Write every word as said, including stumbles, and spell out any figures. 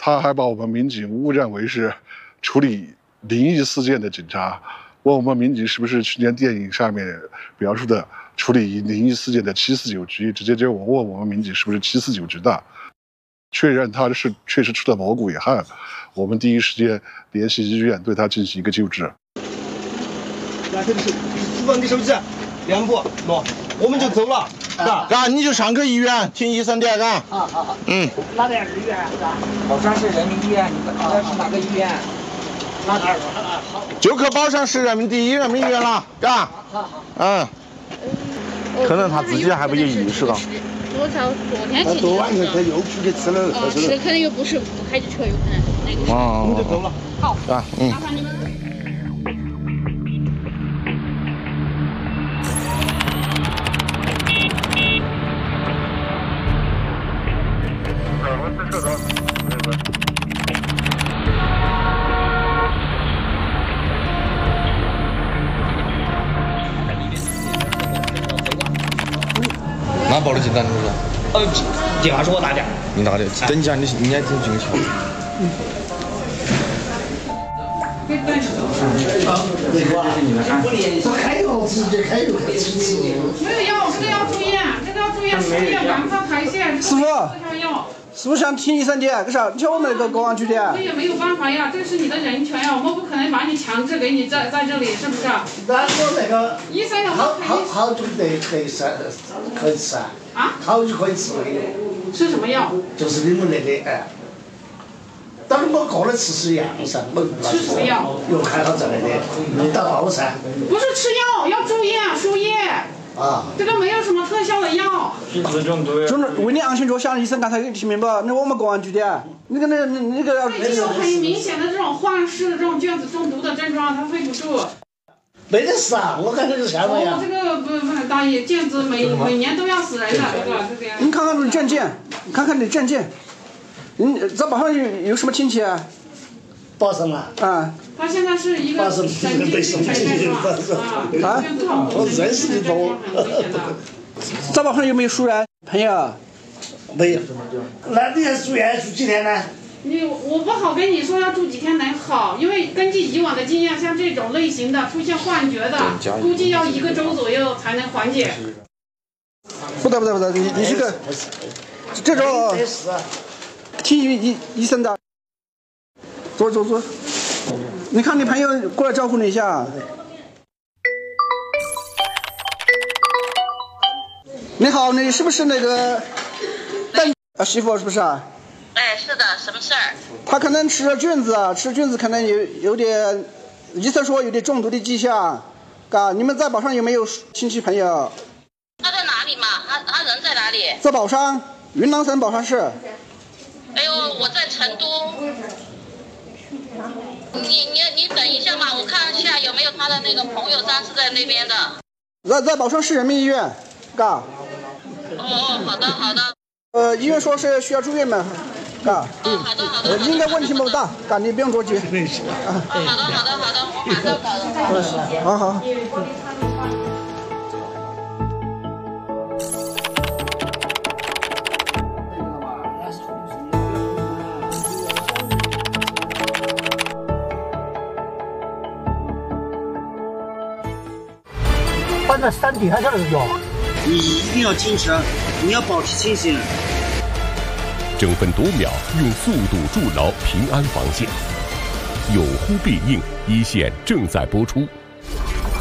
他还把我们民警误认为是处理灵异事件的警察，问我们民警是不是去年电影上面描述的处理灵异事件的七四九局，直接就我问我们民警是不是七四九局的，确认他是确实出了毛骨遗憾，我们第一时间联系医院对他进行一个救治。 来，这个是释放你手机，两步，喏，我们就走了，是吧？ 啊，你就上个医院听医生的，嘎。 好好好。 嗯。 哪点是医院是吧？宝山市人民医院，你的那是哪个医院？哪点？好。 就去宝山市人民第一人民医院了，嘎。 好好。 嗯。可能他自己还没有意识到。 多少昨天去。 昨晚上他又出去吃了。 哦，吃的可能又不是海鸡车，有可能那个。 哦。 我们就走了。 好。 啊，嗯。 麻烦你们。 哪报的警单？你说？ 呃，电话是我打的。 你打的？等一下，你你也听进去。嗯。 开药直接开药开吃吃。 没有药，这个要住院，这个要住院，输液、赶快排线。 师傅， 药。 是不是想听医生的？干啥？你叫我们那个公安局的。 我也没有办法呀，这是你的人权呀，我们不可能把你强制给你在在这里，是不是？ 那我那个医生要好好好久得得吃，可以吃啊？ 啊？ 好久可以吃那个。 吃什么药？ 就是你们那个哎。当然我个人吃是一样噻，我吃什么药？ 又开好这类的，你打包噻。 不是吃药，要住院输液。 啊， 这个没有什么特效的药。 就是为你安全着想，医生刚才给你提明白，那我们公安局的，那个那个那个要。 已经有很明显的这种幻视的这种卷子中毒的症状，他睡不住。 没得事啊，我感觉是啥玩意哦，这个不不，大爷，卷子每每年都要死人的，这个这边。 你看看你证件，你看看你证件，你在宝上有有什么亲戚啊？ 宝上啊？ 啊。 他现在是一个神经病才在说啊， 我认识的多。 在宝上有没有熟人朋友？ 没有。那你要住院住几天呢？ 你我不好跟你说要住几天能好，因为根据以往的经验，像这种类型的出现幻觉的，估计要一个周左右才能缓解。 不得不得不得，你你这个这种听医医医生的，坐坐坐。你看你朋友过来招呼你一下。你好，你是不是那个邓啊媳妇是不是啊？ 哎，是的，什么事儿？ 他可能吃了菌子，吃菌子可能有有点，医生说有点中毒的迹象，嘎，你们在宝上有没有亲戚朋友？ 他在哪里嘛？他他人在哪里？ 在宝山，云南省宝山市。 哎呦，我在成都。你你你等一下嘛，我看一下有没有他的那个朋友暂时在那边的。 在在宝山市人民医院，嘎。 哦哦，好的好的。 呃，医院说是需要住院嘛，嘎。 哦，好的好的。 应该问题不大，嘎，你不用着急。 啊，好的好的好的，我马上搞的。 好好。 放在山底下这儿有。你一定要坚持，你要保持清醒。 争分夺秒，用速度筑牢平安防线。有呼必应，一线正在播出。